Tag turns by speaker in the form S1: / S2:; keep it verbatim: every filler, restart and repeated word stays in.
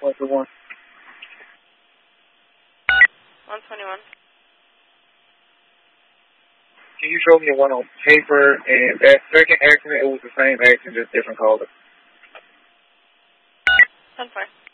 S1: one twenty-one.
S2: one twenty-one.
S1: Can you show me one on paper? And that second accident, it was the same accident, just different color.
S2: ten four.